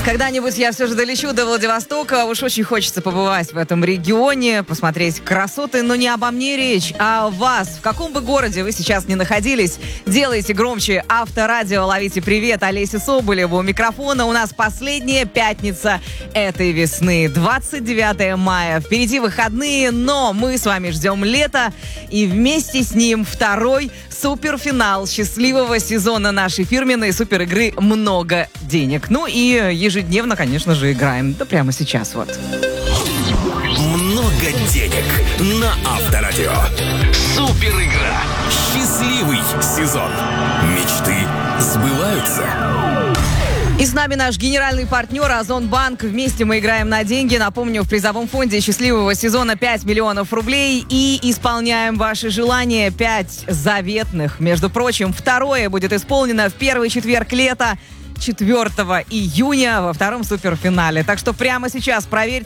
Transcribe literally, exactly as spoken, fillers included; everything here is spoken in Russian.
Когда-нибудь я все же долечу до Владивостока. Уж очень хочется побывать в этом регионе, посмотреть красоты, но не обо мне речь, а о вас. В каком бы городе вы сейчас не находились, делайте громче Авторадио, ловите привет. Олеся Соболева у микрофона. У нас последняя пятница этой весны, двадцать девятое мая. Впереди выходные, но мы с вами ждем лета и вместе с ним второй суперфинал счастливого сезона нашей фирменной суперигры «Много денег». Ну и ежедневно, конечно же, играем. Да прямо сейчас вот. Много денег на Авторадио. Суперигра. Счастливый сезон. Мечты сбываются. И с нами наш генеральный партнер Озонбанк. Вместе мы играем на деньги. Напомню, в призовом фонде счастливого сезона пять миллионов рублей. И исполняем ваши желания. пять заветных. Между прочим, второе будет исполнено в первый четверг лета, четвёртого июня, во втором суперфинале. Так что прямо сейчас проверьте